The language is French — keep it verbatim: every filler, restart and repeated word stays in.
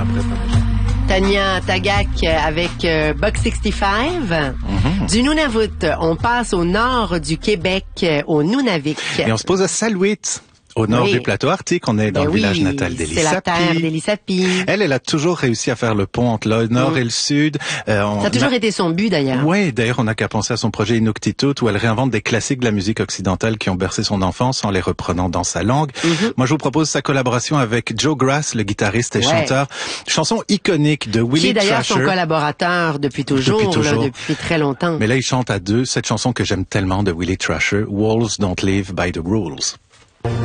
après ça. Tania Tagaq avec euh, Buck soixante-quinze. Mm-hmm. Du Nunavut, on passe au nord du Québec, euh, au Nunavik. Et on se pose à Salouit. Au nord oui. du plateau arctique, on est dans ben le oui, village natal d'Elie c'est la terre d'Elie Sapi. Elle, elle a toujours réussi à faire le pont entre le nord mmh. et le sud. Euh, on Ça a toujours a... été son but, d'ailleurs. Oui, d'ailleurs, on n'a qu'à penser à son projet Inuktitut, où elle réinvente des classiques de la musique occidentale qui ont bercé son enfance en les reprenant dans sa langue. Mmh. Moi, je vous propose sa collaboration avec Joe Grass, le guitariste et ouais. chanteur. Chanson iconique de Willie Trasher. Qui est d'ailleurs son collaborateur depuis toujours, depuis, toujours. Là, depuis très longtemps. Mais là, il chante à deux cette chanson que j'aime tellement de Willie Trasher, Walls Don't Live by the Rules.